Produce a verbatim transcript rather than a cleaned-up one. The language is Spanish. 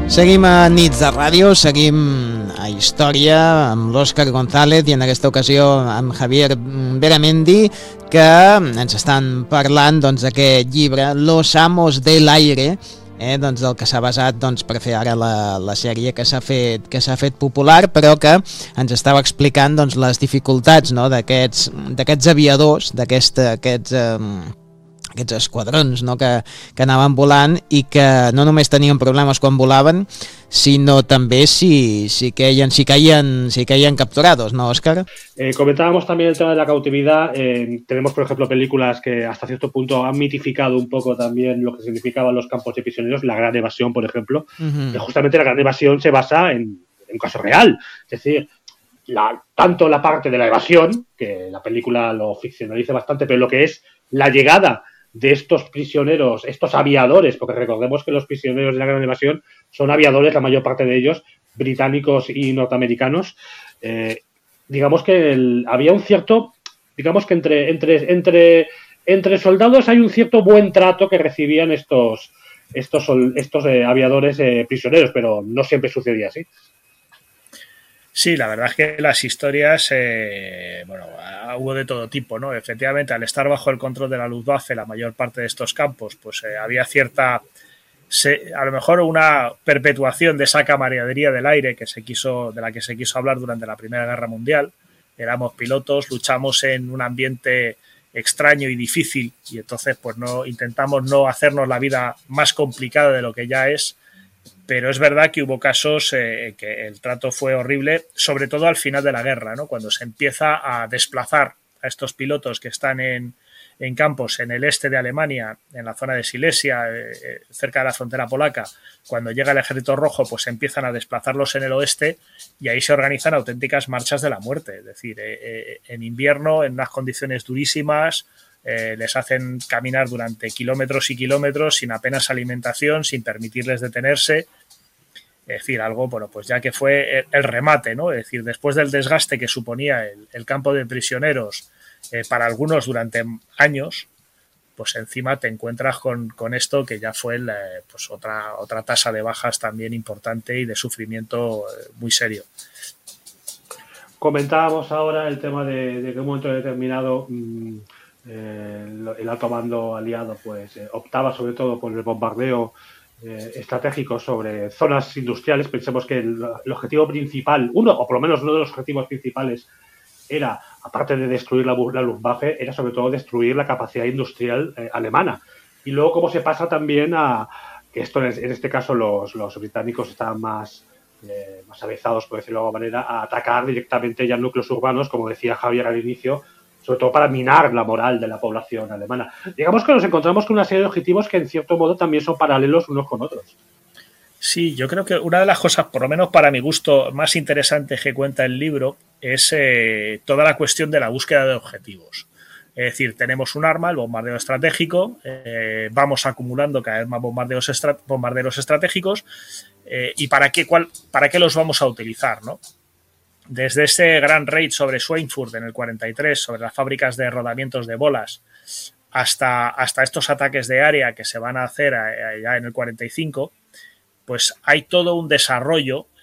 Seguim a Nits de Ràdio, seguim a Història amb l'Òscar González i en aquesta ocasió amb Javier Beramendi, que ens estan parlant doncs, d'aquest llibre Los Amos del Aire, eh, doncs, del que s'ha basat doncs, per fer ara la, la sèrie que s'ha fet, que s'ha fet popular, però que ens estava explicant doncs, les dificultats, no, d'aquests d'aquests aviadors, d'aquests aquests, eh, aquests esquadrons, no, que, que anaven volant i que no només tenien problemes quan volaven, sino també si, si, caían, si, caían, si caían capturados, ¿no, Óscar? Eh, comentábamos también el tema de la cautividad. Eh, tenemos, por ejemplo, películas que hasta cierto punto han mitificado un poco también lo que significaban los campos de prisioneros. La Gran Evasión, por ejemplo, uh-huh. que justamente la Gran Evasión se basa en, en un caso real. Es decir, la, tanto la parte de la evasión, que la película lo ficcionaliza bastante, pero lo que es la llegada de estos prisioneros, estos aviadores, porque recordemos que los prisioneros de la Gran Evasión son aviadores, la mayor parte de ellos británicos y norteamericanos. Eh, digamos que el, había un cierto, digamos que entre, entre, entre, entre soldados hay un cierto buen trato que recibían estos, estos, estos eh, aviadores eh, prisioneros, pero no siempre sucedía así. Sí, la verdad es que las historias, eh, bueno, hubo de todo tipo, ¿no? Efectivamente, al estar bajo el control de la Luftwaffe, la mayor parte de estos campos, pues eh, había cierta, se, a lo mejor una perpetuación de esa camaradería del aire que se quiso, de la que se quiso hablar durante la Primera Guerra Mundial. Éramos pilotos, luchamos en un ambiente extraño y difícil y entonces, pues no intentamos no hacernos la vida más complicada de lo que ya es. Pero es verdad que hubo casos eh, que el trato fue horrible, sobre todo al final de la guerra, ¿no? Cuando se empieza a desplazar a estos pilotos que están en, en campos en el este de Alemania, en la zona de Silesia, eh, cerca de la frontera polaca. Cuando llega el Ejército Rojo, pues empiezan a desplazarlos en el oeste y ahí se organizan auténticas marchas de la muerte. Es decir, eh, eh, en invierno, en unas condiciones durísimas, Eh, les hacen caminar durante kilómetros y kilómetros sin apenas alimentación, sin permitirles detenerse. Es decir, algo, bueno, pues ya que fue el, el remate, ¿no? Es decir, después del desgaste que suponía el, el campo de prisioneros eh, para algunos durante años, pues encima te encuentras con, con esto que ya fue el, eh, pues otra, otra tasa de bajas también importante y de sufrimiento eh, muy serio. Comentábamos ahora el tema de, de que en un momento determinado mmm, Eh, el alto mando aliado pues eh, optaba sobre todo por el bombardeo eh, estratégico sobre zonas industriales. Pensemos que el, el objetivo principal, uno o por lo menos uno de los objetivos principales era, aparte de destruir la, la Luftwaffe, era sobre todo destruir la capacidad industrial eh, alemana. Y luego cómo se pasa también a que esto en, en este caso los, los británicos estaban más eh, más avezados, por decirlo de alguna manera, a atacar directamente ya núcleos urbanos, como decía Javier al inicio, sobre todo para minar la moral de la población alemana. Digamos que nos encontramos con una serie de objetivos que en cierto modo también son paralelos unos con otros. Sí, yo creo que una de las cosas, por lo menos para mi gusto, más interesantes que cuenta el libro es eh, toda la cuestión de la búsqueda de objetivos. Es decir, tenemos un arma, el bombardeo estratégico, eh, vamos acumulando cada vez más bombardeos, estra- bombarderos estratégicos eh, y para qué, cuál, para qué los vamos a utilizar, ¿no? Desde ese gran raid sobre Schweinfurt en el cuarenta y tres, sobre las fábricas de rodamientos de bolas, hasta, hasta estos ataques de área que se van a hacer ya en el cuarenta y cinco, pues hay todo un desarrollo